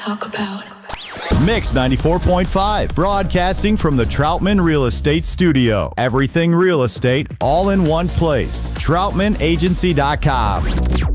talk about. Mix 94.5, broadcasting from the Troutman Real Estate Studio. Everything real estate, all in one place. TroutmanAgency.com.